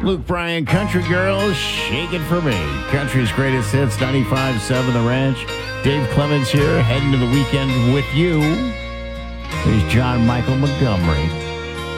Luke Bryan, Country Girls, Shake It For Me. Country's greatest hits, 95.7 The Ranch. Dave Clemens here, heading to the weekend with you. There's John Michael Montgomery.